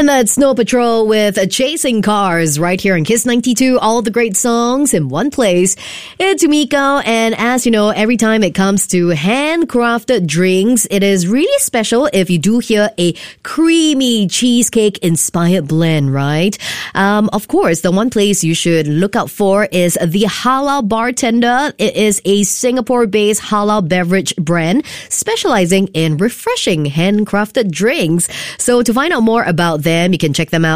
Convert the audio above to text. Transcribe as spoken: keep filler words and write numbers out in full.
And that's Snow Patrol with Chasing Cars right here on Kiss ninety-two. All the great songs in one place. It's Umiko, and as you know, every time it comes to handcrafted drinks, it is really special if you do hear a creamy cheesecake-inspired blend, right? Um, of course, the one place you should look out for is the Halal Bartender. It is a Singapore-based halal beverage brand specializing in refreshing handcrafted drinks. So to find out more about them, you can check them out